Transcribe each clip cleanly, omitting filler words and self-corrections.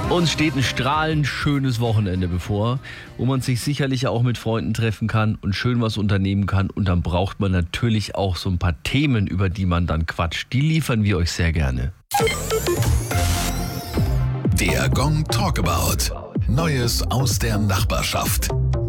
Uns steht ein strahlend schönes Wochenende bevor, wo man sich sicherlich auch mit Freunden treffen kann und schön was unternehmen kann. Und dann braucht man natürlich auch so ein paar Themen, über die man dann quatscht. Die liefern wir euch sehr gerne. Der Gong Talkabout. Neues aus der Nachbarschaft.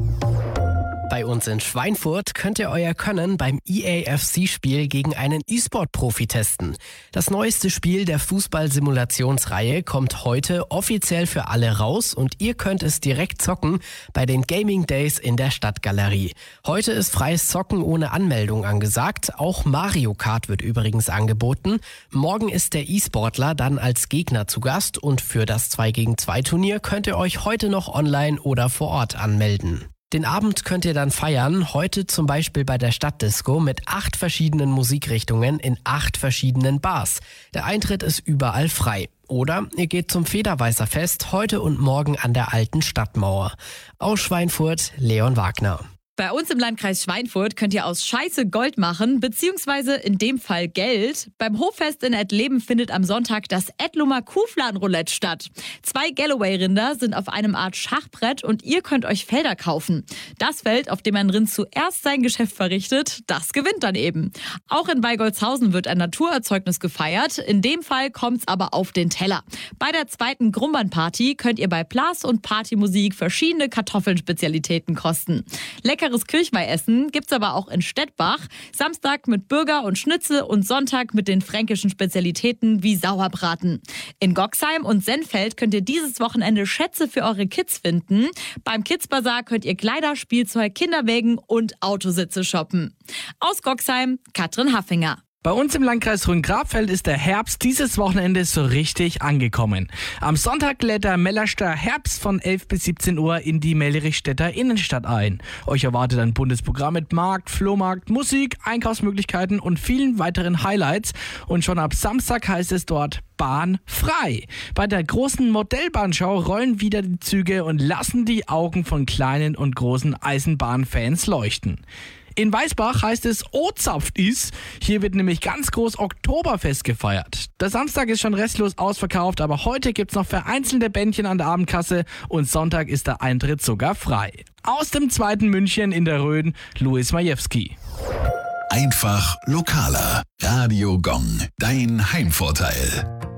Bei uns in Schweinfurt könnt ihr euer Können beim EAFC-Spiel gegen einen E-Sport-Profi testen. Das neueste Spiel der Fußball-Simulationsreihe kommt heute offiziell für alle raus und ihr könnt es direkt zocken bei den Gaming Days in der Stadtgalerie. Heute ist freies Zocken ohne Anmeldung angesagt. Auch Mario Kart wird übrigens angeboten. Morgen ist der E-Sportler dann als Gegner zu Gast und für das 2-gegen-2-Turnier könnt ihr euch heute noch online oder vor Ort anmelden. Den Abend könnt ihr dann feiern, heute zum Beispiel bei der Stadtdisco mit 8 verschiedenen Musikrichtungen in 8 verschiedenen Bars. Der Eintritt ist überall frei. Oder ihr geht zum Federweißer Fest heute und morgen an der alten Stadtmauer. Aus Schweinfurt, Leon Wagner. Bei uns im Landkreis Schweinfurt könnt ihr aus Scheiße Gold machen, beziehungsweise in dem Fall Geld. Beim Hoffest in Ettleben findet am Sonntag das Ettlumer Kuhfladenroulette statt. 2 Galloway-Rinder sind auf einem Art Schachbrett und ihr könnt euch Felder kaufen. Das Feld, auf dem ein Rind zuerst sein Geschäft verrichtet, das gewinnt dann eben. Auch in Weigolzhausen wird ein Naturerzeugnis gefeiert. In dem Fall kommt's aber auf den Teller. Bei der zweiten Grumbern-Party könnt ihr bei Blas und Partymusik verschiedene Kartoffelspezialitäten kosten. Leckeres Kirchweihessen gibt's aber auch in Stettbach. Samstag mit Burger und Schnitzel und Sonntag mit den fränkischen Spezialitäten wie Sauerbraten. In Goxheim und Sennfeld könnt ihr dieses Wochenende Schätze für eure Kids finden. Beim Kidsbazar könnt ihr Kleider, Spielzeug, Kinderwägen und Autositze shoppen. Aus Goxheim, Katrin Haffinger. Bei uns im Landkreis Rhön-Grabfeld ist der Herbst dieses Wochenende so richtig angekommen. Am Sonntag lädt der Mellerster Herbst von 11 bis 17 Uhr in die Mellerichstädter Innenstadt ein. Euch erwartet ein buntes Programm mit Markt, Flohmarkt, Musik, Einkaufsmöglichkeiten und vielen weiteren Highlights. Und schon ab Samstag heißt es dort Bahn frei. Bei der großen Modellbahnschau rollen wieder die Züge und lassen die Augen von kleinen und großen Eisenbahnfans leuchten. In Weißbach heißt es O-Zapft is. Hier wird nämlich ganz groß Oktoberfest gefeiert. Der Samstag ist schon restlos ausverkauft, aber heute gibt's noch vereinzelte Bändchen an der Abendkasse und Sonntag ist der Eintritt sogar frei. Aus dem 2. München in der Rhön, Louis Majewski. Einfach lokaler. Radio Gong. Dein Heimvorteil.